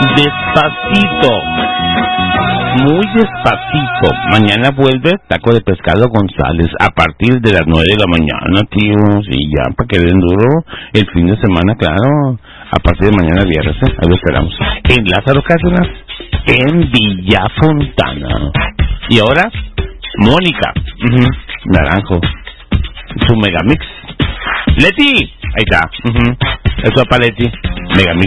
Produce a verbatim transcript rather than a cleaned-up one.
Despacito. Muy despacito. Mañana vuelve Taco de Pescado González a partir de las nueve de la mañana, tíos. Y ya, para que den duro el fin de semana, claro. A partir de mañana viernes, ¿eh? Ahí lo esperamos. En Lázaro Cárdenas, en Villa Fontana. Y ahora, Mónica. Uh-huh. Naranjo. Su Megamix. Leti. Ahí está. Uh-huh. Eso es para Leti. Megamix.